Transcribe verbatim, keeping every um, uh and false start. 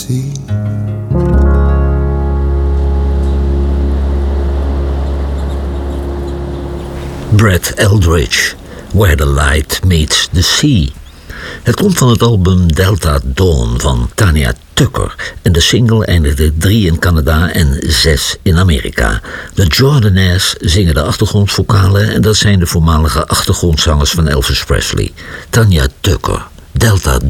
sea. Brad Eldridge, Where the Light Meets the Sea. Het komt van het album Delta Dawn van Tanya Tucker en de single eindigde drie in Canada en zes in Amerika. De Jordanaires zingen de achtergrondvokalen en dat zijn de voormalige achtergrondzangers van Elvis Presley. Tanya Tucker, Delta